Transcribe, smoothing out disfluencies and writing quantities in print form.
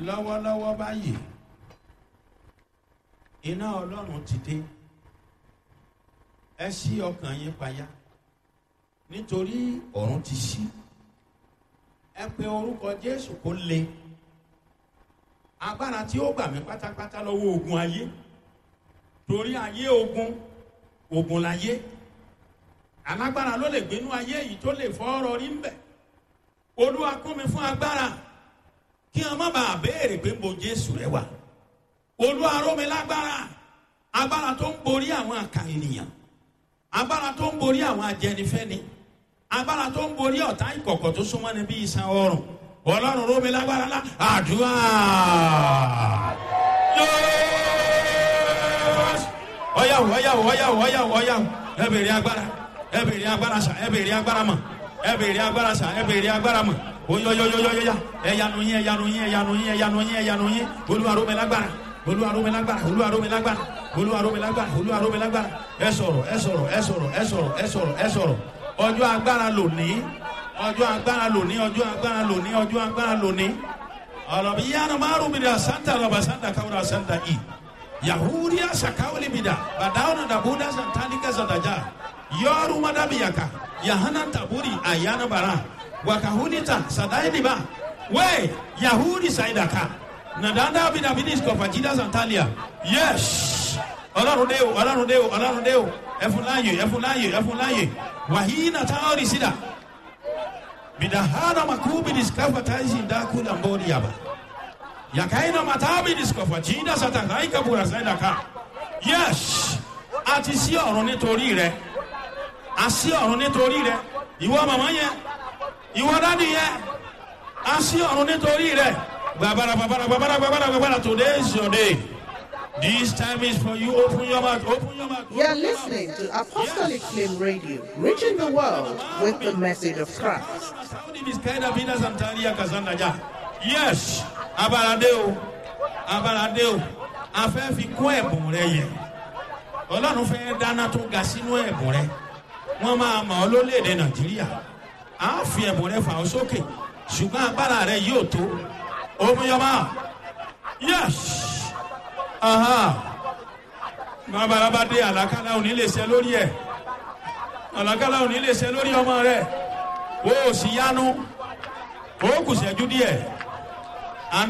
lọ́wọ́lọ́wọ́ báyìí iná Ọlọ́run ti dé. Ẹ ṣí ọkàn yín payá nítorí ọ̀run ti ṣí. Ẹ pe orúkọ Jésù kó le. Agbára tí ó gbà mí pátápátá lọ́wọ́ ogun ayé, torí ayé ogun láyé. Alágbára ló lè gbénú ayé yìí tó lè fọ́ ọ̀rọ̀ rí ń bẹ̀. Olúwa kún mi fún agbára kí wọn má bàa béèrè pé mo Jésù rẹ wà. Olúwa ró mi lágbára, agbára tó ń borí àwọn àkà ènìyàn, agbára tó ń borí àwọn ajẹnifẹ́ni, agbára tó ń borí ọ̀tá ìkọ̀kọ̀ tó súnmọ́ ni bí iṣan ọrùn. Ọlọ́run ró mi lágbára lá àdúrà. Ọ̀yàwó ẹ bèrè agbára, ẹ bèrè agbára sà, ẹ bèrè agbára mọ̀, ẹ bèrè agbára sà, ẹ bèrè agbára mọ̀. Oyoyoyoyoya ẹyanu yín Olúwa ró mi lágbára, Olúwa ró mi lágbára, Olúwa ró mi lágbára, Olúwa ró mi lágbára, Olúwa ró mi lágbára. Ẹ sọ̀rọ̀. Ọjọ́ agbára lónìí, ọjọ́ agbára lónìí, ọjọ́ agbára lónìí, ọjọ́ agbára lónìí. Ọlọ́bi yánnà márùn mi dà santa lọ́ba santa káwúrà santa i. Yahudiya sakawuli bida badawna dabuda santalika zadaja. Yoru madabiyaka Yahana taburi ayana bara. Wakahunita sadailiba we Yahudi saidaka nadanda bidabidis kofajida santalia. Yes, Ọlọ́run dé o ẹfúnláyè wàhíínà táwọn sídà bidahana makubi diskafa taisi ndakula mbori yaba yakaina matabi diskafa jinda satakaika bura saidaka. Yes, àti sí ọ̀run nítorí rẹ̀, a sí ọ̀run nítorí rẹ̀. Ìwọ màmá yẹn, ìwọ dádì yẹn, a sí ọ̀run nítorí rẹ̀. Babara, today is your day. This time is for you. Open your mouth. You are listening to Apostolic Flame Radio, reaching the world with the message of Christ. Yes, abaradeo, a fẹ́ fi kún ẹ̀bùn rẹ yẹ. Ọlọ́run fẹ́ dáná tó ga sínú ẹ̀bùn rẹ. Wọ́n máa mọ̀ ọ́ lórílẹ̀-èdè Nàìjíríà. A fi ẹ̀bùn rẹ fà ọ́ sókè, ṣùgbọ́n agbára rẹ yóò tó. Open your mouth. Yes. Bàbá dé àlàkálà òní lè ṣe lórí ẹ̀. Àlàkálà òní lè ṣe lórí ọmọ rẹ̀. O sì yanu. O kù ṣẹ́jú díẹ̀.